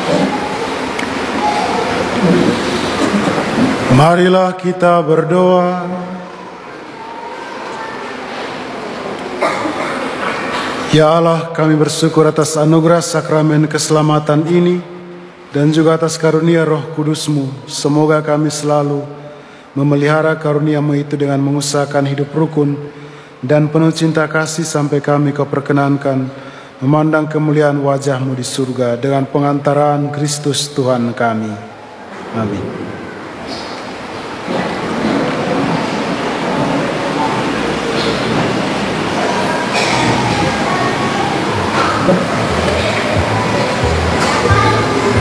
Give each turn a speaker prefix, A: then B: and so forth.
A: Marilah kita berdoa. Ya Allah, kami bersyukur atas anugerah sakramen keselamatan ini dan juga atas karunia Roh Kudus-Mu. Semoga kami selalu memelihara karunia-Mu itu dengan mengusahakan hidup rukun dan penuh cinta kasih sampai kami Kau perkenankan memandang kemuliaan wajah-Mu di surga dengan pengantaraan Kristus Tuhan kami. Amin.